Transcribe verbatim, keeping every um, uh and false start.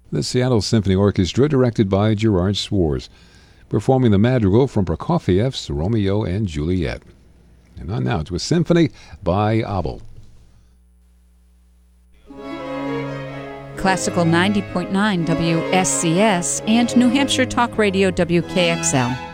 The Seattle Symphony Orchestra, directed by Gerard Swartz, performing the madrigal from Prokofiev's Romeo and Juliet. And on now to a symphony by Abel. Classical ninety point nine W S C S and New Hampshire Talk Radio W K X L.